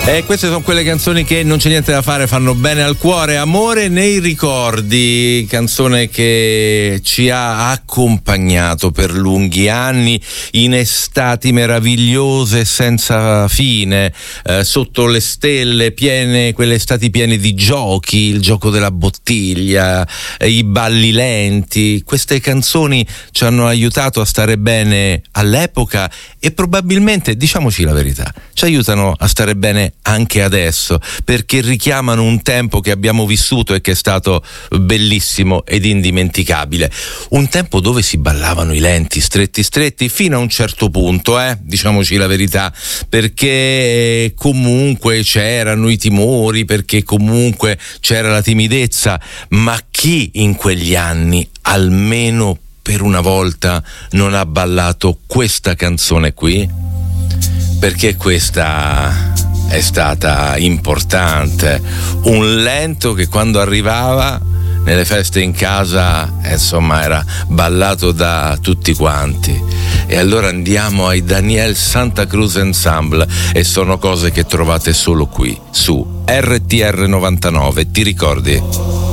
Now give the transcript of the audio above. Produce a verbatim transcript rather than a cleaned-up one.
E queste sono quelle canzoni che non c'è niente da fare, fanno bene al cuore. Amore nei ricordi, canzone che ci ha accompagnato per lunghi anni in estati meravigliose senza fine, eh, sotto le stelle piene, quelle estati piene di giochi, il gioco della bottiglia, eh, i balli lenti. Queste canzoni ci hanno aiutato a stare bene all'epoca e probabilmente, diciamoci la verità, ci aiutano a stare bene anche adesso, perché richiamano un tempo che abbiamo vissuto e che è stato bellissimo ed indimenticabile. Un tempo dove si ballavano i lenti stretti stretti fino a un certo punto, eh, diciamoci la verità, perché comunque c'erano i timori, perché comunque c'era la timidezza, ma chi in quegli anni almeno per una volta non ha ballato questa canzone qui? Perché questa è stata importante. Un lento che quando arrivava nelle feste in casa, insomma, era ballato da tutti quanti. E allora andiamo ai Daniel Santa Cruz Ensemble, e sono cose che trovate solo qui su R T R novantanove. Ti ricordi?